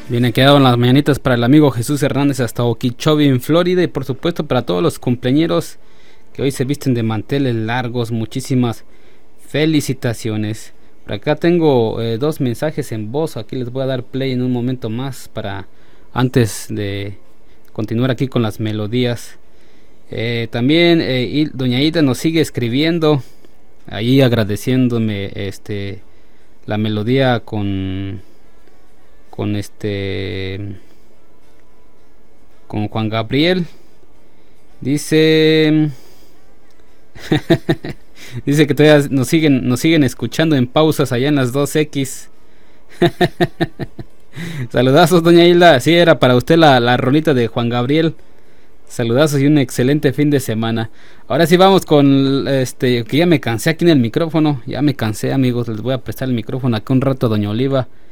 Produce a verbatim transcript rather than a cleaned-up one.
Bien, quedado las mañanitas para el amigo Jesús Hernández hasta Okeechobee, en Florida, y por supuesto para todos los cumpleañeros que hoy se visten de manteles largos. Muchísimas felicitaciones. Por acá tengo eh, dos mensajes en voz. Aquí les voy a dar play en un momento más para antes de continuar aquí con las melodías. Eh, también eh, doña Ida nos sigue escribiendo ahí agradeciéndome este la melodía con con este con Juan Gabriel. Dice dice que todavía nos siguen nos siguen escuchando en pausas allá en las dos equis. Saludazos, doña Hilda. Sí, era para usted la, la rolita de Juan Gabriel. Saludazos y un excelente fin de semana. Ahora sí vamos con este, que ya me cansé aquí en el micrófono. Ya me cansé, amigos. Les voy a prestar el micrófono acá un rato a doña Oliva.